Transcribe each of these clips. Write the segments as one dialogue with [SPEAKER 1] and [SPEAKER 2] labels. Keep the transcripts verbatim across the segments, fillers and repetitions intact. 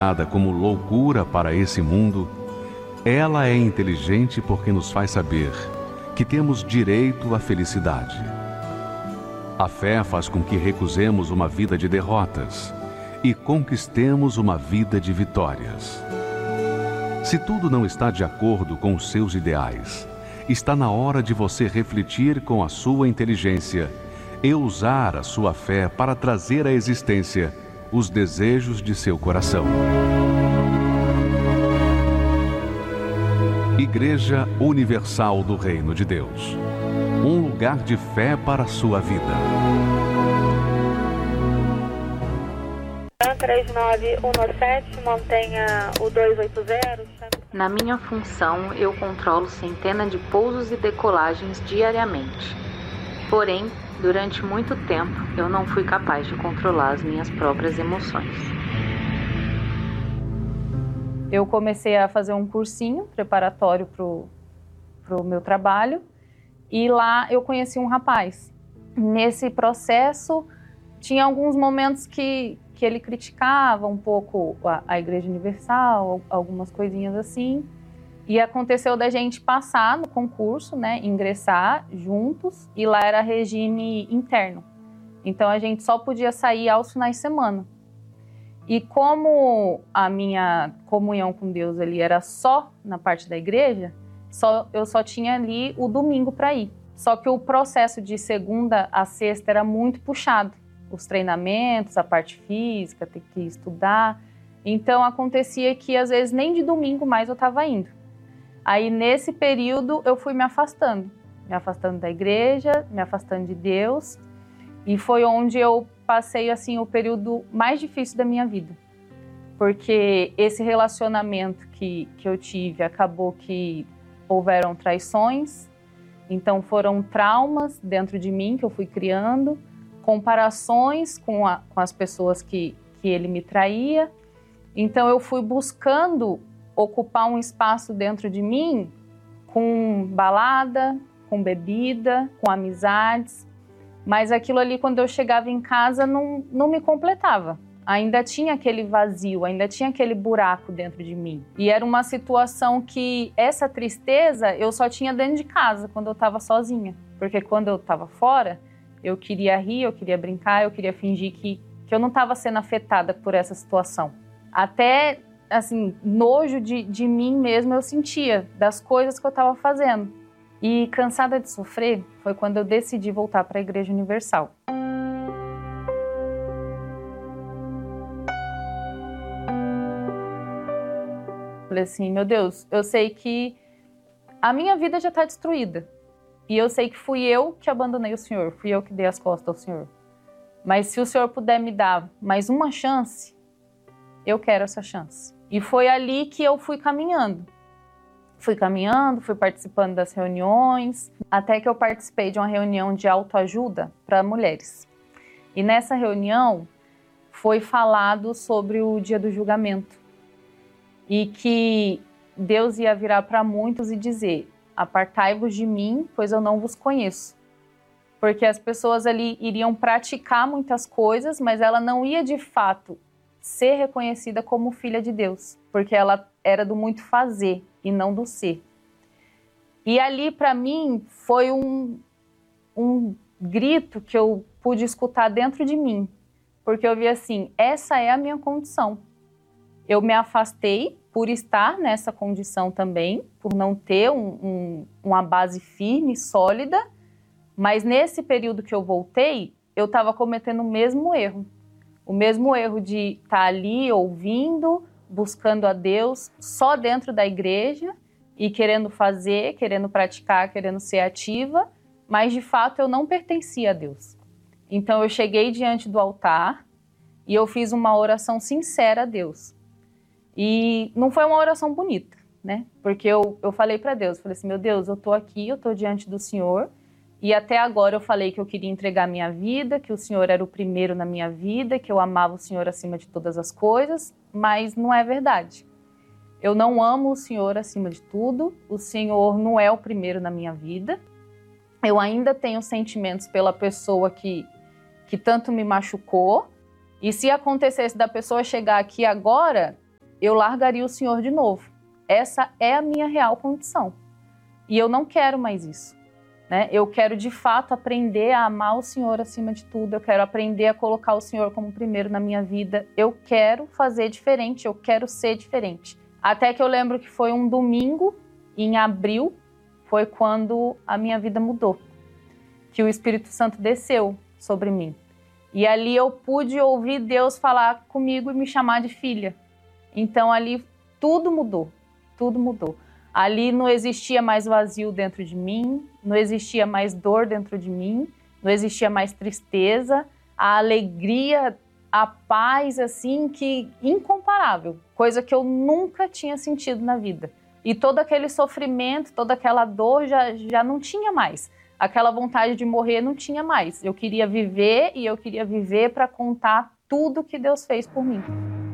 [SPEAKER 1] Dada como loucura para esse mundo, ela é inteligente porque nos faz saber que temos direito à felicidade. A fé faz com que recusemos uma vida de derrotas e conquistemos uma vida de vitórias. Se tudo não está de acordo com os seus ideais, está na hora de você refletir com a sua inteligência e usar a sua fé para trazer à existência os desejos de seu coração. Igreja Universal do Reino de Deus. Um lugar de fé para a sua vida.
[SPEAKER 2] três nove um sete, mantenha o dois oito zero.
[SPEAKER 3] Na minha função, eu controlo centenas de pousos e decolagens diariamente. Porém, durante muito tempo, eu não fui capaz de controlar as minhas próprias emoções.
[SPEAKER 4] Eu comecei a fazer um cursinho preparatório para o meu trabalho e lá eu conheci um rapaz. Nesse processo, tinha alguns momentos que, que ele criticava um pouco a, a Igreja Universal, algumas coisinhas assim. E aconteceu da gente passar no concurso, né, ingressar juntos, e lá era regime interno. Então a gente só podia sair aos finais de semana. E como a minha comunhão com Deus ali era só na parte da igreja, só, eu só tinha ali o domingo para ir. Só que o processo de segunda a sexta era muito puxado. Os treinamentos, a parte física, ter que estudar. Então acontecia que às vezes nem de domingo mais eu estava indo. Aí nesse período eu fui me afastando. Me afastando da igreja, me afastando de Deus. E foi onde eu passei assim o período mais difícil da minha vida, porque esse relacionamento que, que eu tive acabou que houveram traições, então foram traumas dentro de mim que eu fui criando, comparações com, a, com as pessoas que, que ele me traía, então eu fui buscando ocupar um espaço dentro de mim com balada, com bebida, com amizades. Mas aquilo ali, quando eu chegava em casa, não, não me completava. Ainda tinha aquele vazio, ainda tinha aquele buraco dentro de mim. E era uma situação que, essa tristeza, eu só tinha dentro de casa, quando eu estava sozinha. Porque quando eu estava fora, eu queria rir, eu queria brincar, eu queria fingir que, que eu não estava sendo afetada por essa situação. Até, assim, nojo de, de mim mesma eu sentia, das coisas que eu estava fazendo. E cansada de sofrer, foi quando eu decidi voltar para a Igreja Universal. Falei assim, meu Deus, eu sei que a minha vida já está destruída. E eu sei que fui eu que abandonei o Senhor, fui eu que dei as costas ao Senhor. Mas se o Senhor puder me dar mais uma chance, eu quero essa chance. E foi ali que eu fui caminhando. Fui caminhando, fui participando das reuniões, até que eu participei de uma reunião de autoajuda para mulheres. E nessa reunião foi falado sobre o dia do julgamento. E que Deus ia virar para muitos e dizer, apartai-vos de mim, pois eu não vos conheço. Porque as pessoas ali iriam praticar muitas coisas, mas ela não ia de fato ser reconhecida como filha de Deus, porque ela era do muito fazer e não do ser. E ali, para mim, foi um, um grito que eu pude escutar dentro de mim, porque eu vi assim, essa é a minha condição. Eu me afastei por estar nessa condição também, por não ter um, um, uma base firme, sólida, mas nesse período que eu voltei, eu estava cometendo o mesmo erro. O mesmo erro de estar ali ouvindo, buscando a Deus só dentro da igreja e querendo fazer, querendo praticar, querendo ser ativa, mas de fato eu não pertencia a Deus. Então eu cheguei diante do altar e eu fiz uma oração sincera a Deus. E não foi uma oração bonita, né? Porque eu, eu falei para Deus, falei assim, meu Deus, eu tô aqui, eu tô diante do Senhor e até agora eu falei que eu queria entregar minha vida, que o Senhor era o primeiro na minha vida, que eu amava o Senhor acima de todas as coisas, mas não é verdade. Eu não amo o Senhor acima de tudo, o Senhor não é o primeiro na minha vida. Eu ainda tenho sentimentos pela pessoa que, que tanto me machucou. E se acontecesse da pessoa chegar aqui agora eu largaria o Senhor de novo. Essa é a minha real condição. E eu não quero mais isso, né? Eu quero, de fato, aprender a amar o Senhor acima de tudo. Eu quero aprender a colocar o Senhor como primeiro na minha vida. Eu quero fazer diferente, eu quero ser diferente. Até que eu lembro que foi um domingo, em abril, foi quando a minha vida mudou. Que o Espírito Santo desceu sobre mim. E ali eu pude ouvir Deus falar comigo e me chamar de filha. Então ali tudo mudou, tudo mudou. Ali não existia mais vazio dentro de mim, não existia mais dor dentro de mim, não existia mais tristeza, a alegria, a paz, assim, que incomparável, coisa que eu nunca tinha sentido na vida. E todo aquele sofrimento, toda aquela dor já, já não tinha mais. Aquela vontade de morrer não tinha mais. Eu queria viver e eu queria viver para contar tudo que Deus fez por mim.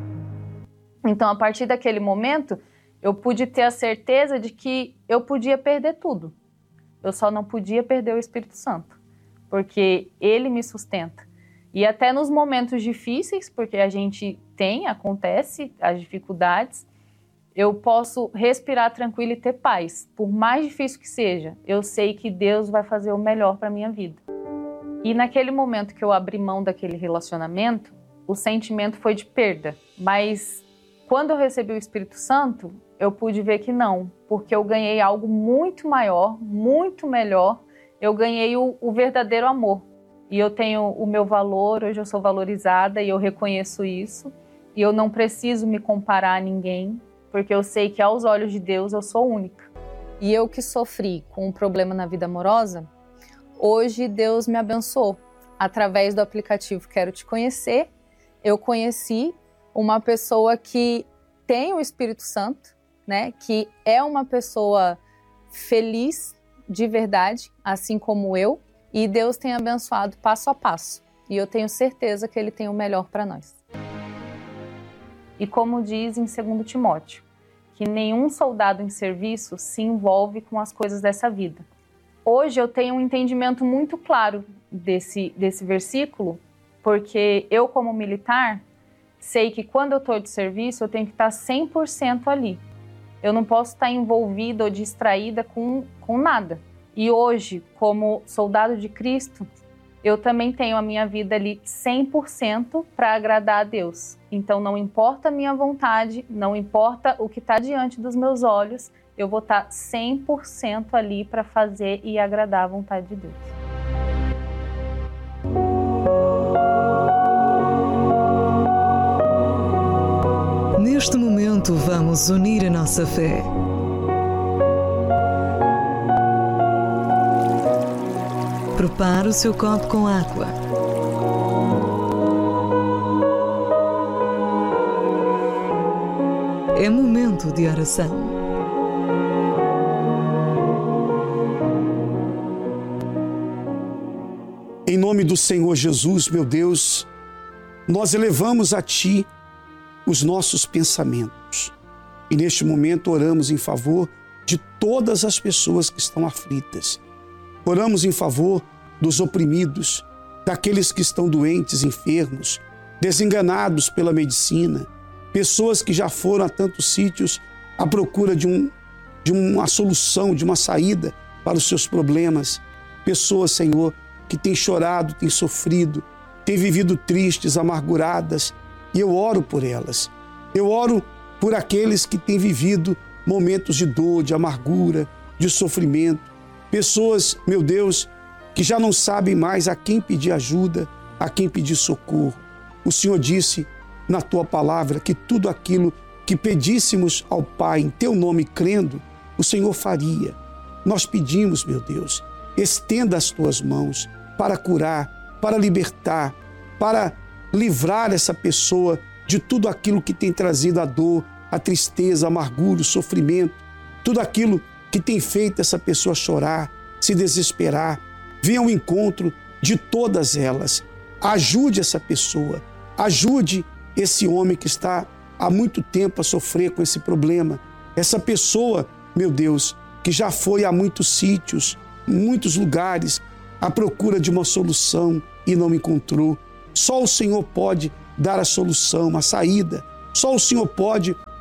[SPEAKER 4] Então, a partir daquele momento, eu pude ter a certeza de que eu podia perder tudo. Eu só não podia perder o Espírito Santo, porque Ele me sustenta. E até nos momentos difíceis, porque a gente tem, acontece, as dificuldades, eu posso respirar tranquilo e ter paz. Por mais difícil que seja, eu sei que Deus vai fazer o melhor para a minha vida. E naquele momento que eu abri mão daquele relacionamento, o sentimento foi de perda. Mas quando eu recebi o Espírito Santo, eu pude ver que não, porque eu ganhei algo muito maior, muito melhor. Eu ganhei o, o verdadeiro amor. E eu tenho o meu valor, hoje eu sou valorizada e eu reconheço isso. E eu não preciso me comparar a ninguém, porque eu sei que aos olhos de Deus eu sou única. E eu que sofri com um problema na vida amorosa, hoje Deus me abençoou. Através do aplicativo Quero Te Conhecer, eu conheci uma pessoa que tem o Espírito Santo, né? Que é uma pessoa feliz de verdade, assim como eu, e Deus tem abençoado passo a passo. E eu tenho certeza que Ele tem o melhor para nós. E como diz em segundo Timóteo, que nenhum soldado em serviço se envolve com as coisas dessa vida. Hoje eu tenho um entendimento muito claro desse, desse versículo, porque eu, como militar, sei que quando eu estou de serviço, eu tenho que estar cem por cento ali. Eu não posso estar envolvida ou distraída com, com nada. E hoje, como soldado de Cristo, eu também tenho a minha vida ali cem por cento para agradar a Deus. Então não importa a minha vontade, não importa o que está diante dos meus olhos, eu vou estar cem por cento ali para fazer e agradar a vontade de Deus.
[SPEAKER 5] Neste momento vamos unir a nossa fé. Prepare o seu copo com água. É momento de oração.
[SPEAKER 6] Em nome do Senhor Jesus, meu Deus, nós elevamos a Ti os nossos pensamentos. E neste momento oramos em favor de todas as pessoas que estão aflitas. Oramos em favor dos oprimidos, daqueles que estão doentes, enfermos, desenganados pela medicina, pessoas que já foram a tantos sítios à procura de, um, de uma solução, de uma saída para os seus problemas. Pessoas, Senhor, que têm chorado, têm sofrido, têm vivido tristes, amarguradas, e eu oro por elas. Eu oro por aqueles que têm vivido momentos de dor, de amargura, de sofrimento. Pessoas, meu Deus, que já não sabem mais a quem pedir ajuda, a quem pedir socorro. O Senhor disse na Tua palavra que tudo aquilo que pedíssemos ao Pai em Teu nome crendo, o Senhor faria. Nós pedimos, meu Deus, estenda as Tuas mãos para curar, para libertar, para livrar essa pessoa de tudo aquilo que tem trazido a dor, a tristeza, a amargura, o sofrimento, tudo aquilo que tem feito essa pessoa chorar, se desesperar. Venha ao encontro de todas elas. Ajude essa pessoa, ajude esse homem que está há muito tempo a sofrer com esse problema. Essa pessoa, meu Deus, que já foi a muitos sítios, muitos lugares, à procura de uma solução e não encontrou. Só o Senhor pode dar a solução, a saída. Só o Senhor pode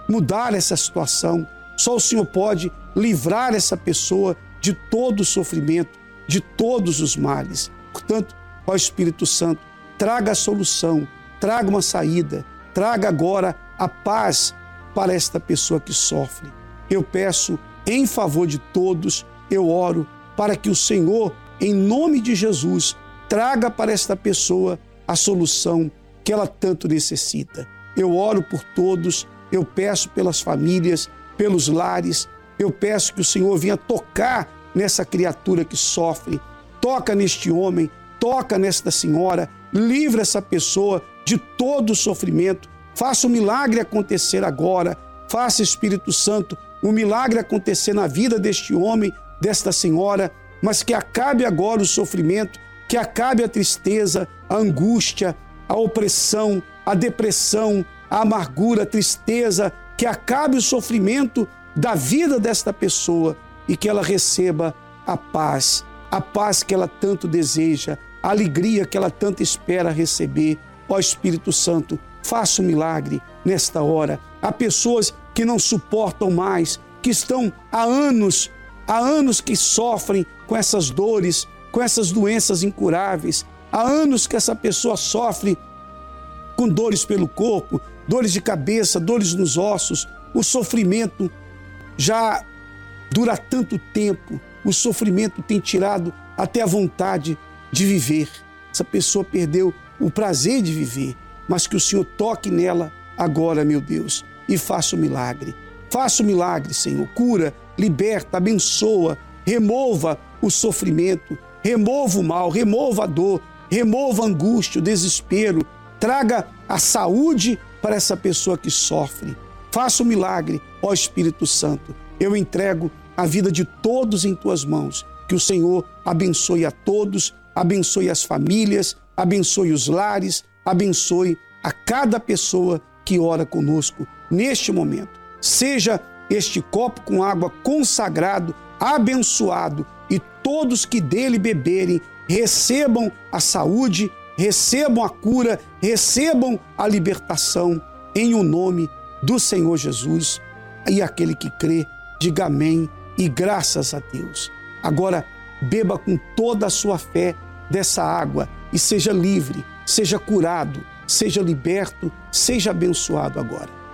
[SPEAKER 6] mudar essa situação. Só o Senhor pode livrar essa pessoa de todo o sofrimento, de todos os males. Portanto, ó Espírito Santo, traga a solução, traga uma saída, traga agora a paz para esta pessoa que sofre. Eu peço em favor de todos, eu oro para que o Senhor, em nome de Jesus, traga para esta pessoa a solução que ela tanto necessita. Eu oro por todos, eu peço pelas famílias, pelos lares, eu peço que o Senhor venha tocar nessa criatura que sofre, toca neste homem, toca nesta senhora, livra essa pessoa de todo o sofrimento, faça o milagre acontecer agora, faça, Espírito Santo, o milagre acontecer na vida deste homem, desta senhora, mas que acabe agora o sofrimento, que acabe a tristeza, a angústia, a opressão, a depressão, a amargura, a tristeza, que acabe o sofrimento da vida desta pessoa e que ela receba a paz, a paz que ela tanto deseja, a alegria que ela tanto espera receber. Ó Espírito Santo, faça um milagre nesta hora. Há pessoas que não suportam mais, que estão há anos, há anos que sofrem com essas dores, com essas doenças incuráveis. Há anos que essa pessoa sofre com dores pelo corpo, dores de cabeça, dores nos ossos. O sofrimento já dura tanto tempo, o sofrimento tem tirado até a vontade de viver. Essa pessoa perdeu o prazer de viver, mas que o Senhor toque nela agora, meu Deus, e faça o milagre. Faça o milagre, Senhor. Cura, liberta, abençoa, remova o sofrimento, remova o mal, remova a dor, remova a angústia, o desespero. Traga a saúde para essa pessoa que sofre. Faça o milagre, ó Espírito Santo. Eu entrego a vida de todos em tuas mãos. Que o Senhor abençoe a todos, abençoe as famílias, abençoe os lares, abençoe a cada pessoa que ora conosco neste momento. Seja este copo com água consagrado, abençoado, e todos que dele beberem recebam a saúde, recebam a cura, recebam a libertação, em o nome do Senhor Jesus. E aquele que crê, diga amém e graças a Deus. Agora, beba com toda a sua fé dessa água e seja livre, seja curado, seja liberto, seja abençoado agora.